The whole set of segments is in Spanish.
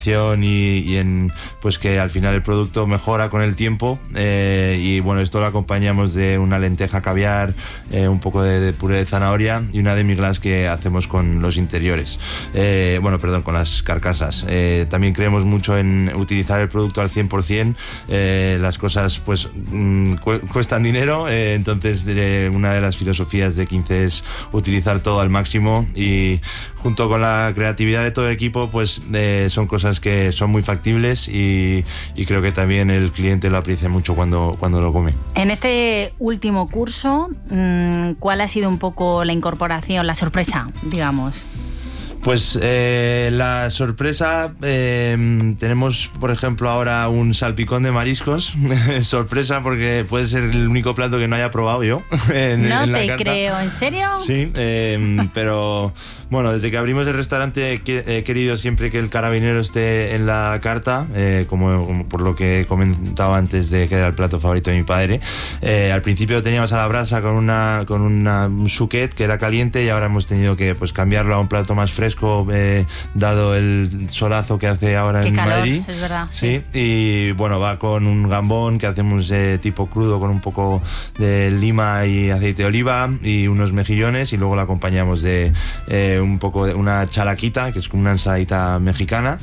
y en pues que al final el producto mejora con el tiempo, y bueno, esto lo acompañamos de una lenteja caviar, un poco de puré de zanahoria y una demi-glace que hacemos con los interiores, con las carcasas. También creemos mucho en utilizar el producto al 100%. Las cosas pues cuestan dinero, entonces una de las filosofías de 15 es utilizar todo al máximo, y junto con la creatividad de todo el equipo pues son cosas que son muy factibles, y creo que también el cliente lo aprecia mucho cuando lo come. En este último curso, ¿cuál ha sido un poco la incorporación, la sorpresa, digamos? Pues la sorpresa, tenemos por ejemplo ahora un salpicón de mariscos. Sorpresa porque puede ser el único plato que no haya probado yo en la carta. Creo, ¿en serio? Sí, pero bueno, desde que abrimos el restaurante he querido siempre que el carabinero esté en la carta, como por lo que he comentado antes de que era el plato favorito de mi padre. Al principio lo teníamos a la brasa con un souquet que era caliente, y ahora hemos tenido que pues cambiarlo a un plato más fresco, dado el solazo que hace ahora en calor, Madrid. Es verdad. Sí, y bueno, va con un gambón que hacemos tipo crudo con un poco de lima y aceite de oliva y unos mejillones, y luego lo acompañamos de un poco de una chalaquita, que es como una ensaladita mexicana,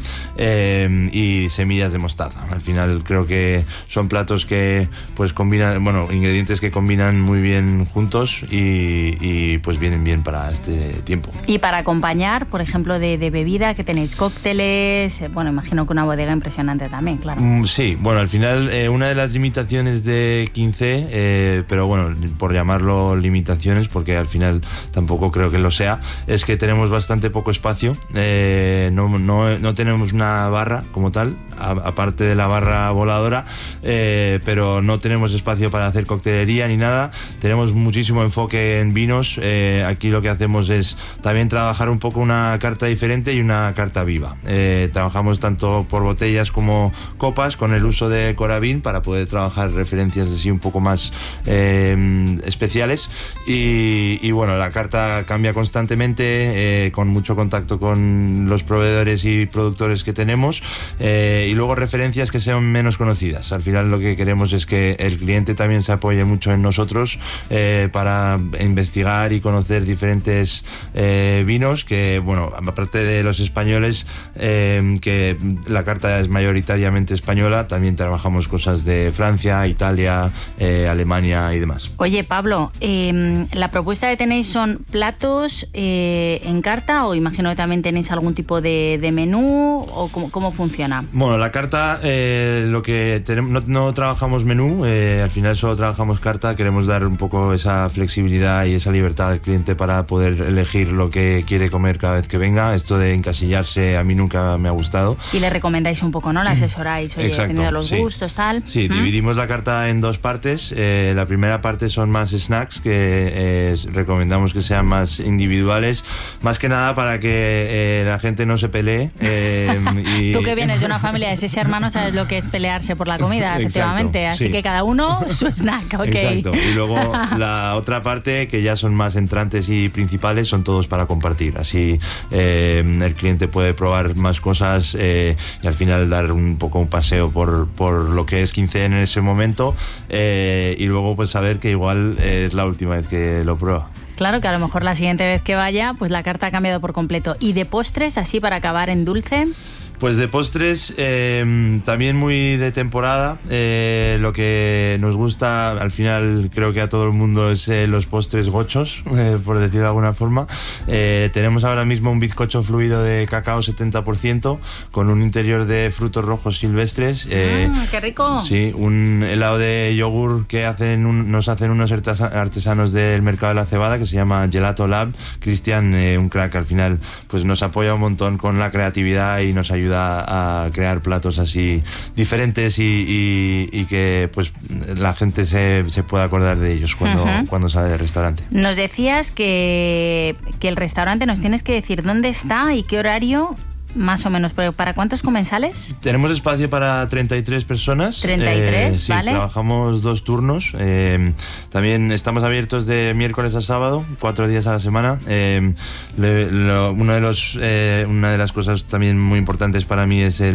y semillas de mostaza. Al final creo que son platos que pues combinan, ingredientes que combinan muy bien juntos, y pues vienen bien para este tiempo. Y para acompañar, por ejemplo, de bebida, que tenéis cócteles, imagino que una bodega impresionante también, claro. Sí, al final una de las limitaciones de 15, pero bueno, por llamarlo limitaciones, porque al final tampoco creo que lo sea, es que tenemos bastante poco espacio. No tenemos una barra como tal, aparte de la barra voladora, pero no tenemos espacio para hacer coctelería ni nada. Tenemos muchísimo enfoque en vinos. Aquí lo que hacemos es también trabajar un poco una carta diferente y una carta viva. Trabajamos tanto por botellas como copas, con el uso de Coravin para poder trabajar referencias así un poco más especiales, y bueno, la carta cambia constantemente, con mucho contacto con los proveedores y productores que tenemos, y luego referencias que sean menos conocidas. Al final lo que queremos es que el cliente también se apoye mucho en nosotros, para investigar y conocer diferentes vinos, que bueno, aparte de los españoles, que la carta es mayoritariamente española, también trabajamos cosas de Francia, Italia, Alemania y demás. Oye, Pablo, la propuesta que tenéis son platos en carta, o imagino que también tenéis algún tipo de menú, o cómo funciona. Bueno, la carta, lo que tenemos, no trabajamos menú, al final solo trabajamos carta. Queremos dar un poco esa flexibilidad y esa libertad al cliente para poder elegir lo que quiere comer cada vez que venga. Esto de encasillarse a mí nunca me ha gustado. Y le recomendáis un poco, ¿no? La asesoráis, oye, dependiendo de los gustos, tal. Sí, dividimos la carta en dos partes. La primera parte son más snacks, que recomendamos que sean más individuales, más que nada para que la gente no se pelee. Tú que vienes de una familia de 6 hermanos sabes lo que es pelearse por la comida, efectivamente. Exacto, así sí. Que cada uno su snack, ok. Exacto. Y luego la otra parte, que ya son más entrantes y principales, son todos para compartir. Así el cliente puede probar más cosas, y al final dar un poco un paseo por lo que es 15 en ese momento, y luego pues saber que igual es la última vez que lo prueba. Claro, que a lo mejor la siguiente vez que vaya, pues la carta ha cambiado por completo. ¿Y de postres, así para acabar en dulce? Pues de postres, también muy de temporada. Lo que nos gusta, al final creo que a todo el mundo, es los postres gochos, por decirlo de alguna forma. Tenemos ahora mismo un bizcocho fluido de cacao 70%, con un interior de frutos rojos silvestres. ¡Qué rico! Sí, un helado de yogur que nos hacen unos artesanos del mercado de la cebada, que se llama Gelato Lab. Cristian, un crack, al final pues nos apoya un montón con la creatividad y nos ayuda a crear platos así diferentes, y que pues la gente se pueda acordar de ellos cuando sale del restaurante. Nos decías que el restaurante, nos tienes que decir dónde está y qué horario. Más o menos, pero ¿para cuántos comensales? Tenemos espacio para 33 personas. 33, sí, ¿vale? Trabajamos 2 turnos. También estamos abiertos de miércoles a sábado, 4 días a la semana. Una de las cosas también muy importantes para mí es